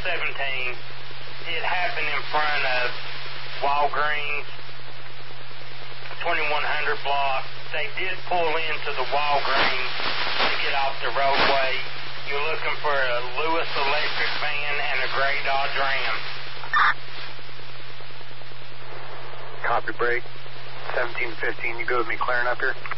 It happened in front of Walgreens, 2100 block. They did pull into the Walgreens to get off the roadway. You're looking for a Lewis electric van and a gray Dodge Ram. Copy, break. 1715, you go with me clearing up here?